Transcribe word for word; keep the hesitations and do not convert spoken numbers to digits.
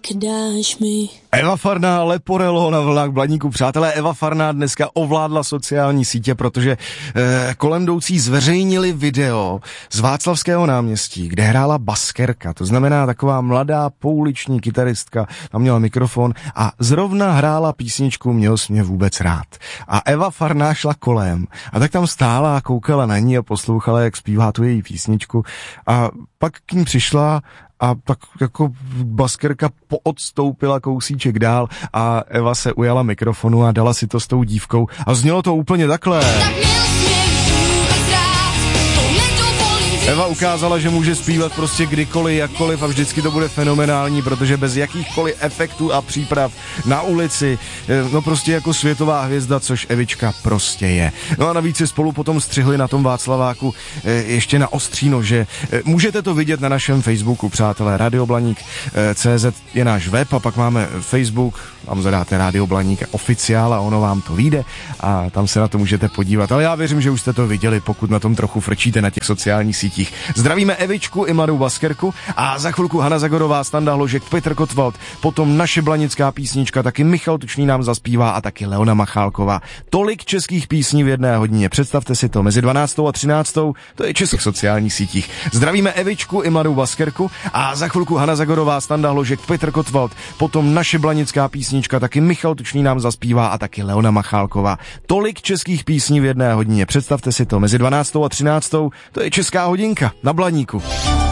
dáš mi. Eva Farná, Leporello na vlnách Blaníku. Přátelé, Eva Farná dneska ovládla sociální sítě, protože eh, kolem jdoucí zveřejnili video z Václavského náměstí, kde hrála baskerka, to znamená taková mladá pouliční kytaristka, tam měla mikrofon a zrovna hrála písničku Měl jsi mě vůbec rád. A Eva Farná šla kolem a tak tam stála a koukala na ní a poslouchala, jak zpívá tu její písničku a pak k ní přišla a tak jako baskerka poodstoupila kousíček dál a Eva se ujala mikrofonu a dala si to s tou dívkou a znělo to úplně takhle. Eva ukázala, že může zpívat prostě kdykoliv, jakkoliv a vždycky to bude fenomenální, protože bez jakýchkoliv efektů a příprav na ulici, no prostě jako světová hvězda, což Evička prostě je. No a navíc si spolu potom střihli na tom Václaváku ještě na ostří nože. Můžete to vidět na našem Facebooku, přátelé, Radio Blaník tečka cé zet je náš web a pak máme Facebook, tam zadáte Radio Blaník oficiál a ono vám to vyjde a tam se na to můžete podívat. Ale já věřím, že už jste to viděli, pokud na tom trochu frčíte na těch sociálních sítích. Zdravíme Evičku i mladou baskerku a za chvilku Hana Zagorová, Standa Hložek, Petr Kotwald, potom naše blanická písnička, taky Michal Tučný nám zaspívá a taky Leona Machálková. Tolik českých písní v jedné hodině. Představte si to, mezi dvanáctou a třináctou, to je českých sociálních sítích. Zdravíme Evičku i mladou baskerku a za chvilku Hana Zagorová, Standa Hložek, Petr Kotwald, potom naše blanická písnička, taky Michal Tučný nám zaspívá a taky Leona Machálková. Tolik českých písní v jedné hodině. Představte si to, mezi dvanáctou a třináctou, to je česká hodinka na Blaníku.